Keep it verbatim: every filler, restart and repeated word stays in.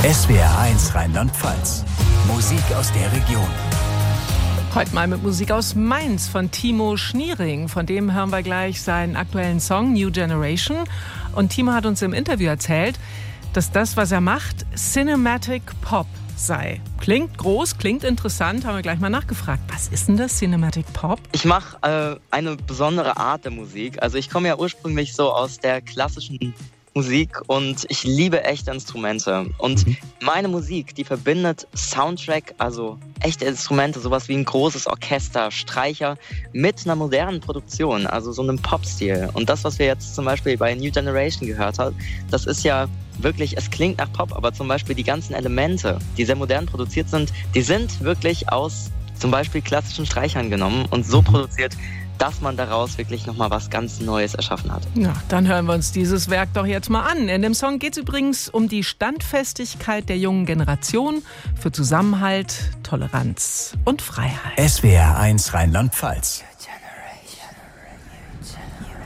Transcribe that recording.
S W R eins Rheinland-Pfalz. Musik aus der Region. Heute mal mit Musik aus Mainz von Timo Schniering. Von dem hören wir gleich seinen aktuellen Song New Generation. Und Timo hat uns im Interview erzählt, dass das, was er macht, Cinematic Pop sei. Klingt groß, klingt interessant, haben wir gleich mal nachgefragt. Was ist denn das, Cinematic Pop? Ich mache äh, eine besondere Art der Musik. Also ich komme ja ursprünglich so aus der klassischen Musik und ich liebe echte Instrumente. Und meine Musik, die verbindet Soundtrack, also echte Instrumente, sowas wie ein großes Orchester, Streicher, mit einer modernen Produktion, also so einem Pop-Stil. Und das, was wir jetzt zum Beispiel bei New Generation gehört haben, das ist ja wirklich, es klingt nach Pop, aber zum Beispiel die ganzen Elemente, die sehr modern produziert sind, die sind wirklich aus zum Beispiel klassischen Streichern genommen und so produziert, dass man daraus wirklich nochmal was ganz Neues erschaffen hat. Ja, dann hören wir uns dieses Werk doch jetzt mal an. In dem Song geht es übrigens um die Standfestigkeit der jungen Generation für Zusammenhalt, Toleranz und Freiheit. S W R eins Rheinland-Pfalz.